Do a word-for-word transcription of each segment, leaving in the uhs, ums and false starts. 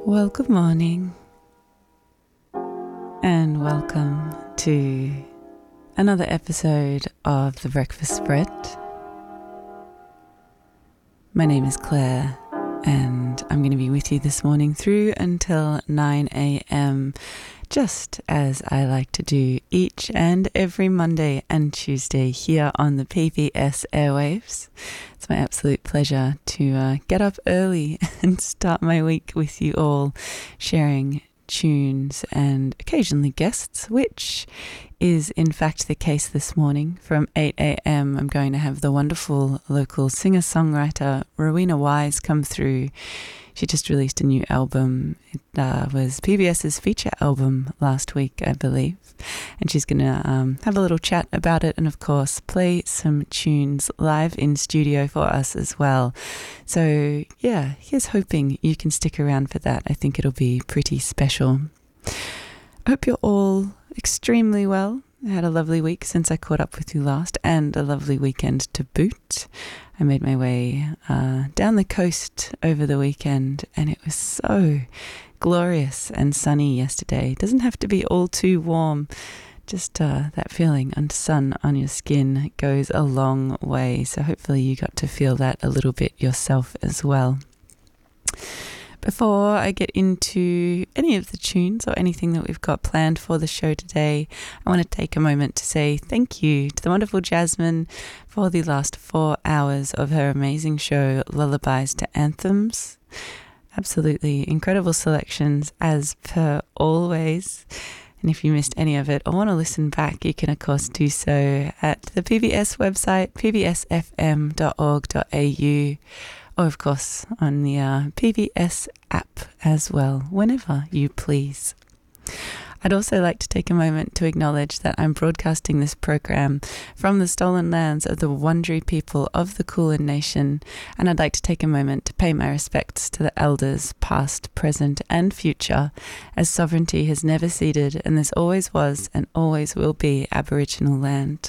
Well, good morning and welcome to another episode of The Breakfast Spread. My name is Claire and I'm going to be with you this morning through until nine a.m. just as I like to do each and every Monday and Tuesday here on the P B S airwaves. It's my absolute pleasure to uh, get up early and start my week with you all, sharing tunes and occasionally guests, which is in fact the case this morning. From eight a.m. I'm going to have the wonderful local singer-songwriter Rowena Wise come through. She just released a new album. It uh, was PBS's feature album last week, I believe. And she's going to um, have a little chat about it and, of course, play some tunes live in studio for us as well. So, yeah, here's hoping you can stick around for that. I think it'll be pretty special. I hope you're all extremely well. I had a lovely week since I caught up with you last, and a lovely weekend to boot. I made my way uh, down the coast over the weekend, and it was so glorious and sunny yesterday. It doesn't have to be all too warm. Just uh, that feeling and sun on your skin goes a long way. So hopefully you got to feel that a little bit yourself as well. Before I get into any of the tunes or anything that we've got planned for the show today, I want to take a moment to say thank you to the wonderful Jasmine for the last four hours of her amazing show, Lullabies to Anthems. Absolutely incredible selections as per always. And if you missed any of it or want to listen back, you can of course do so at the P B S website, p b s f m dot org dot a u. Or, of course, on the uh, P B S app as well, whenever you please. I'd also like to take a moment to acknowledge that I'm broadcasting this program from the stolen lands of the Wurundjeri people of the Kulin Nation, and I'd like to take a moment to pay my respects to the elders, past, present, and future, as sovereignty has never ceded, and this always was and always will be Aboriginal land.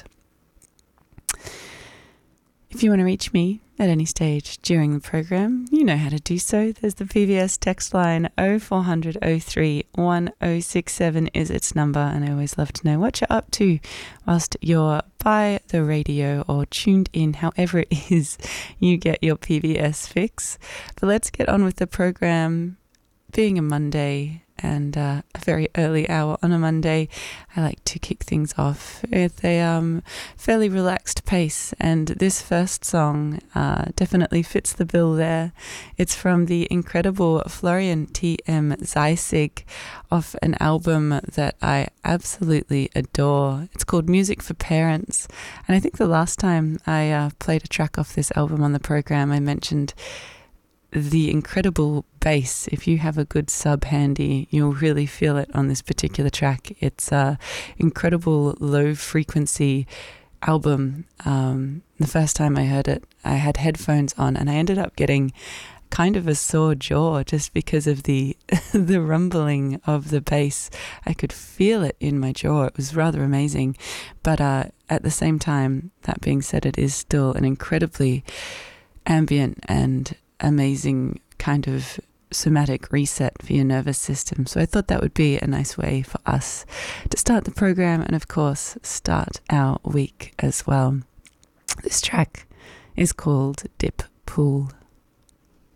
If you want to reach me at any stage during the program, you know how to do so. There's the P B S text line oh four hundred oh three one oh six seven is its number, and I always love to know what you're up to whilst you're by the radio or tuned in, however it is you get your P B S fix. But let's get on with the program. Being a Monday and uh, a very early hour on a Monday, I like to kick things off with a um, fairly relaxed pace, and this first song uh, definitely fits the bill there. It's from the incredible Florian T M Zeissig off an album that I absolutely adore. It's called Music for Parents, and I think the last time I uh, played a track off this album on the program, I mentioned the incredible bass. If you have a good sub handy, you'll really feel it on this particular track. It's a incredible low frequency album. Um, the first time I heard it, I had headphones on and I ended up getting kind of a sore jaw just because of the the rumbling of the bass. I could feel it in my jaw. It was rather amazing. But uh, at the same time, that being said, it is still an incredibly ambient and amazing kind of somatic reset for your nervous system. So I thought that would be a nice way for us to start the program and of course start our week as well. This track is called Dip Pool.